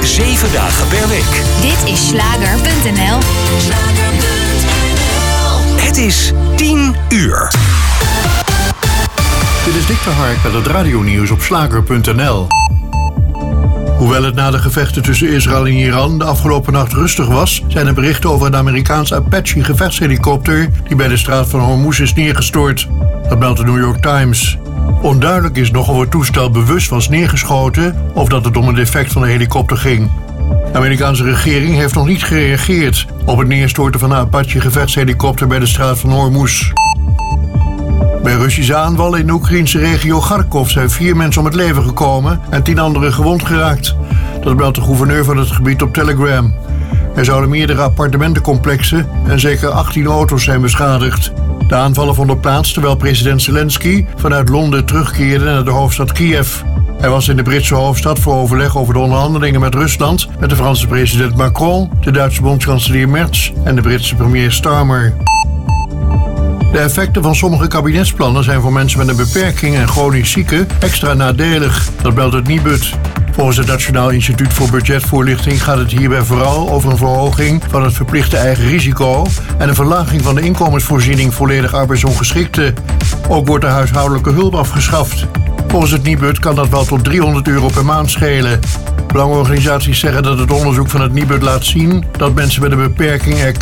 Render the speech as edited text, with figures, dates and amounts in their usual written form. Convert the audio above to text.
7 dagen per week. Dit is Schlager.nl. Het is 10 uur. Dit is Dick de Hark met het radionieuws op Schlager.nl. Hoewel het na de gevechten tussen Israël en Iran de afgelopen nacht rustig was, zijn er berichten over een Amerikaanse Apache-gevechtshelikopter die bij de straat van Hormuz is neergestort. Dat meldt de New York Times. Onduidelijk is nog of het toestel bewust was neergeschoten of dat het om een defect van de helikopter ging. De Amerikaanse regering heeft nog niet gereageerd op het neerstorten van een Apache-gevechtshelikopter bij de straat van Hormuz. Bij Russische aanvallen in de Oekraïnse regio Kharkov zijn 4 mensen om het leven gekomen en 10 anderen gewond geraakt. Dat meldt de gouverneur van het gebied op Telegram. Er zouden meerdere appartementencomplexen en zeker 18 auto's zijn beschadigd. De aanvallen vonden plaats terwijl president Zelensky vanuit Londen terugkeerde naar de hoofdstad Kiev. Hij was in de Britse hoofdstad voor overleg over de onderhandelingen met Rusland met de Franse president Macron, de Duitse bondskanselier Merz en de Britse premier Starmer. De effecten van sommige kabinetsplannen zijn voor mensen met een beperking en chronisch zieken extra nadelig. Dat meldt het Nibud. Volgens het Nationaal Instituut voor Budgetvoorlichting gaat het hierbij vooral over een verhoging van het verplichte eigen risico en een verlaging van de inkomensvoorziening volledig arbeidsongeschikten. Ook wordt de huishoudelijke hulp afgeschaft. Volgens het Nibud kan dat wel tot €300 per maand schelen. Belangenorganisaties zeggen dat het onderzoek van het Nibud laat zien dat mensen met een beperking er